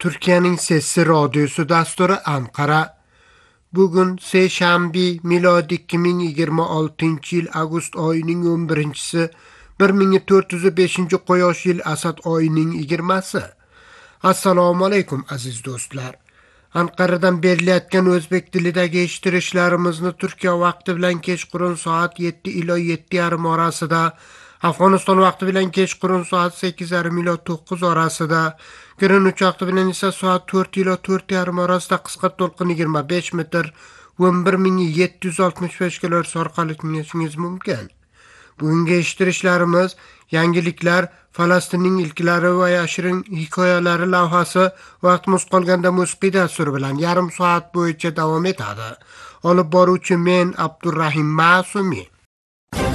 Türkiye'nin Sesi Radyosu dasturi Ankara. Bugün seshanba milodi 2026-yil avgust oyining 11-si 1405 Quyosh yil Asad oyining 20si. Assalomu alaykum aziz do'stlar. Anqaradan berilayotgan o'zbek tilidagi eshittirishlarimizni Turkiya vaqti bilan kechqurun soat 7 ila 7:30 orasida, Afg'oniston vaqti bilan kechqurun soat 8:30 ila 9 orasida, Greenwich vaqti bilan esa soat 4 ila 4:30 orasida qisqa to'lqin 25 metr 11765 kHz orqali tinglashingiz mumkin. Bugungi eshittirishlarimiz yangiliklar, Falastinning ilklari va yashirin hikoyalari lavhasi vaqtimiz qolganda musiqiy dastur bilan yarim soat bo'yicha davom etadi. Olib boruvchi men Abdurrahim Ma'sumi.